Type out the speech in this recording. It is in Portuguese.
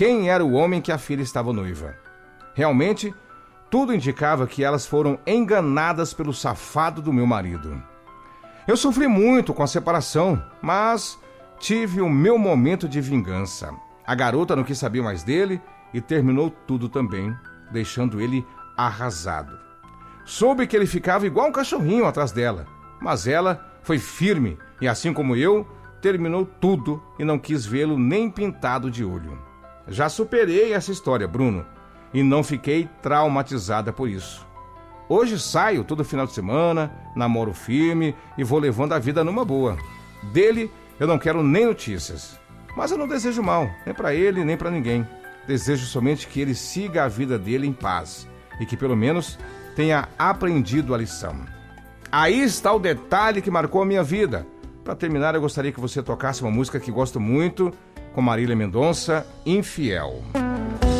quem era o homem que a filha estava noiva. Realmente, tudo indicava que elas foram enganadas pelo safado do meu marido. Eu sofri muito com a separação, mas tive o meu momento de vingança. A garota não quis saber mais dele e terminou tudo também, deixando ele arrasado. Soube que ele ficava igual um cachorrinho atrás dela, mas ela foi firme e, assim como eu, terminou tudo e não quis vê-lo nem pintado de olho. Já superei essa história, Bruno, e não fiquei traumatizada por isso. Hoje saio todo final de semana, namoro firme e vou levando a vida numa boa. Dele eu não quero nem notícias, mas eu não desejo mal, nem para ele nem para ninguém. Desejo somente que ele siga a vida dele em paz e que pelo menos tenha aprendido a lição. Aí está o detalhe que marcou a minha vida. Para terminar, eu gostaria que você tocasse uma música que gosto muito, com Marília Mendonça, Infiel.